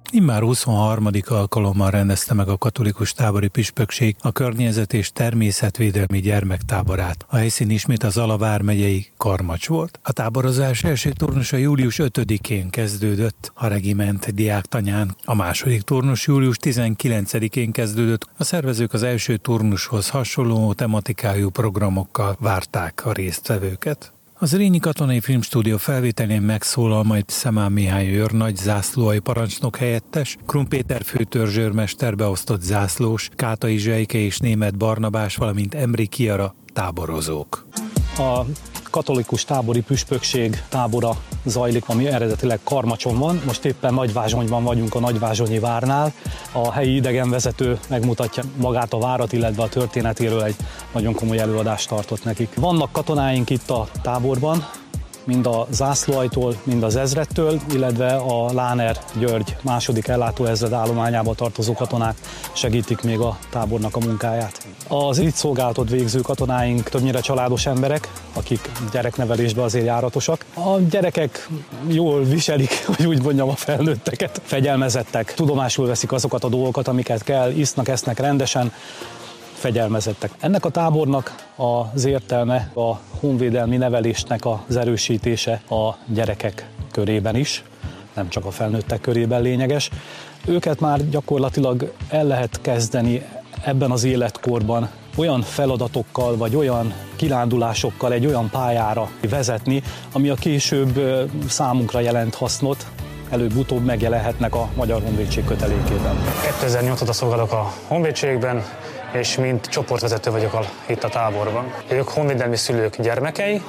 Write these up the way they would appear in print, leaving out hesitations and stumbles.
Immár 23. alkalommal rendezte meg a katolikus tábori püspökség a környezet- és természetvédelmi gyermektáborát. A helyszín ismét az Zala vármegyei Karmacs volt. A táborozás első turnusa július 5-én kezdődött a regiment diáktanyán. A második turnus július 19-én kezdődött. A szervezők az első turnushoz hasonló tematikájú programokkal várták a résztvevőket. Az Zrínyi Katonai Filmstúdió felvételén megszólal majd Szemán Mihály őrnagy zászlóalj parancsnok helyettes, Krum Péter főtörzsőrmester beosztott zászlós, Kátai Zsejke és Németh Barnabás, valamint Emri Kiara táborozók. A katolikus tábori püspökség tábora zajlik, ami eredetileg Karmacson van. Most éppen Nagyvázsonyban vagyunk, a Nagyvázsonyi várnál. A helyi idegenvezető megmutatja magát a várat, illetve a történetéről egy nagyon komoly előadást tartott nekik. Vannak katonáink itt a táborban, mind a zászlóaljtól, mind az ezredtől, illetve a Láner György második ellátóezred állományába tartozó katonák segítik még a tábornak a munkáját. Az itt szolgálatot végző katonáink többnyire családos emberek, akik gyereknevelésben azért járatosak. A gyerekek jól viselik, hogy úgy mondjam, a felnőtteket, fegyelmezettek, tudomásul veszik azokat a dolgokat, amiket kell, isznak, esznek rendesen, fegyelmezettek. Ennek a tábornak az értelme a honvédelmi nevelésnek az erősítése a gyerekek körében is, nem csak a felnőttek körében lényeges. Őket már gyakorlatilag el lehet kezdeni ebben az életkorban olyan feladatokkal, vagy olyan kirándulásokkal egy olyan pályára vezetni, ami a később számunkra jelent hasznot, előbb-utóbb megjelenhetnek a Magyar Honvédség kötelékében. 2008 óta szolgálok a honvédségben, és mint csoportvezető vagyok itt a táborban. Ők honvédelmi szülők gyermekei,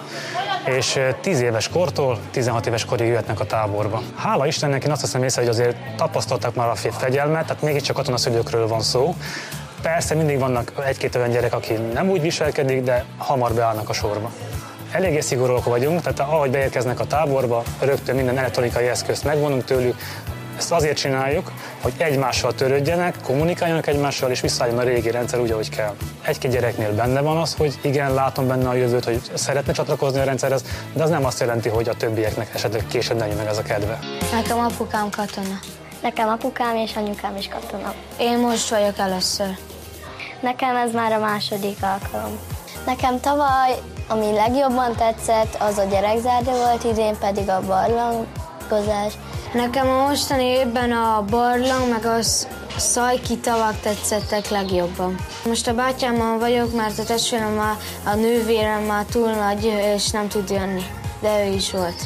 és 10 éves kortól 16 éves korig jöhetnek a táborba. Hála Istennek én azt hiszem észre, hogy azért tapasztaltak már a fegyelmet, tehát mégiscsak katonaszülőkről van szó. Persze mindig vannak egy-két olyan gyerek, aki nem úgy viselkedik, de hamar beállnak a sorba. Eléggé szigorúak vagyunk, tehát ahogy beérkeznek a táborba, rögtön minden elektronikai eszközt megvonunk tőlük. Ezt azért csináljuk, hogy egymással törődjenek, kommunikáljanak egymással, és visszaálljon a régi rendszer úgy, ahogy kell. Egy-két gyereknél benne van az, hogy igen, látom benne a jövőt, hogy szeretne csatlakozni a rendszerhez, de az nem azt jelenti, hogy a többieknek esetleg később ne jön meg ez a kedve. Nekem apukám katona. Nekem apukám és anyukám is katona. Én most vagyok először. Nekem ez már a második alkalom. Nekem tavaly, ami legjobban tetszett, az a gyerekzárda volt, idén pedig a barlangozás. Nekem a mostani évben a barlang meg a szajki tavak tetszettek legjobban. Most a bátyámmal vagyok, mert a testvérem, a nővérem már túl nagy, és nem tud jönni, de ő is volt.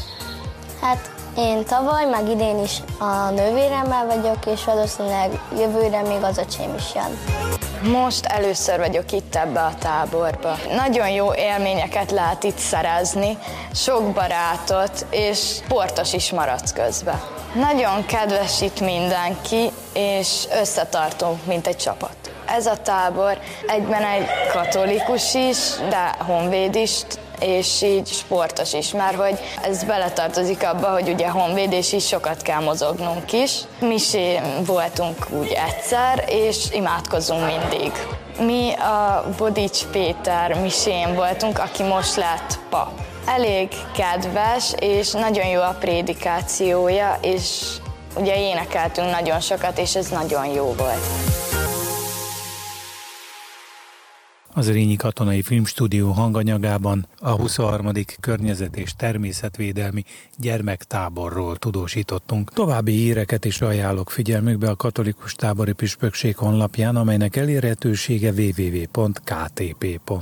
Hát én tavaly, meg idén is a nővéremmel vagyok, és valószínűleg jövőre még az öcsém is jön. Most először vagyok itt ebbe a táborba. Nagyon jó élményeket lehet itt szerezni, sok barátot, és sportos is maradsz közben. Nagyon kedves itt mindenki, és összetartunk, mint egy csapat. Ez a tábor egyben egy katolikus is, de honvéd is, és így sportos is, mert hogy ez beletartozik abba, hogy ugye honvéd, és így sokat kell mozognunk is. Misén voltunk úgy egyszer, és imádkozunk mindig. Mi a Bodics Péter misén voltunk, aki most lett pap. Elég kedves, és nagyon jó a prédikációja, és ugye énekeltünk nagyon sokat, és ez nagyon jó volt. Az Zrínyi Katonai Filmstúdió hanganyagában a 23. környezet- és természetvédelmi gyermektáborról tudósítottunk. További híreket is ajánlok figyelmükbe a katolikus tábori püspökség honlapján, amelynek elérhetősége www.ktp.hu.